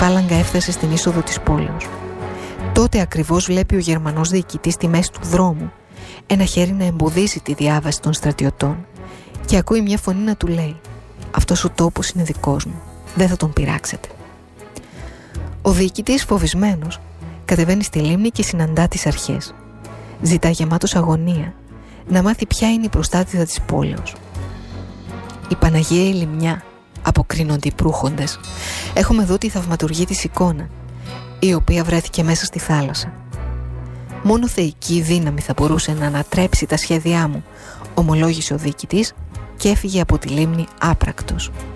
φάλαγγα έφτασε στην είσοδο της πόλεως. Τότε ακριβώς βλέπει ο Γερμανός διοικητής στη μέση του δρόμου ένα χέρι να εμποδίζει τη διάβαση των στρατιωτών και ακούει μια φωνή να του λέει «Αυτός ο τόπος είναι δικός μου, δεν θα τον πειράξετε». Ο διοικητής, φοβισμένος, κατεβαίνει στη λίμνη και συναντά τις αρχές. Ζητά γεμάτος αγωνία να μάθει ποια είναι η προστάτηδα της πόλεως. «Η Παναγία η Λιμνιά», αποκρίνονται οι προύχοντες. «Έχουμε εδώ τη θαυματουργή της εικόνα, η οποία βρέθηκε μέσα στη θάλασσα. Μόνο θεϊκή δύναμη θα μπορούσε να ανατρέψει τα σχέδιά μου», ομολόγησε ο διοικητής και έφυγε από τη λίμνη άπρακτος.